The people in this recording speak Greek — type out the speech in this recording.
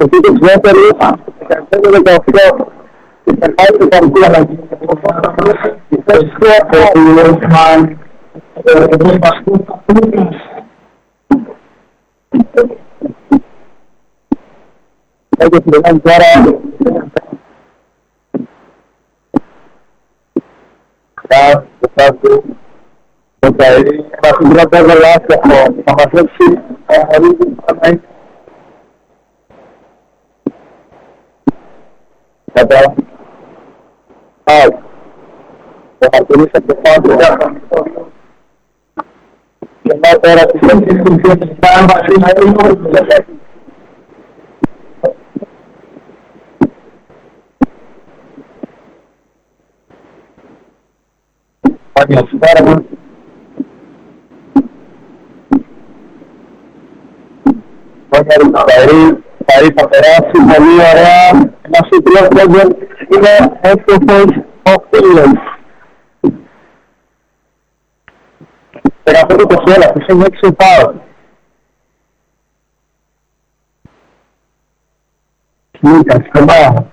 Επίτες δεύτερη, 15-18. Και περνάει το καρδί αλλαγή. Η θέση του Λόσμαν. Έχει πληρώνει τώρα. Κάτω. Το καερί. Θα συμπληρώνει ένα λάθος. Θα μας έψει. Κατά. Άρα. Το χαρτονίσει από το πάνω. Και να τώρα τις έμψεις του πιο συμπάρβαση να είναι όλο το λεφέκι. Πάνει ο συμπάρβα. Πάνει ο Καερί. Καερί θα περάσει πολύ ωραία. Ένα σούτριο πλέγγερ είναι εύκολος ο φίλος. 15-21, αυτός είναι 6 πάω. Λούκας, κομμάτι.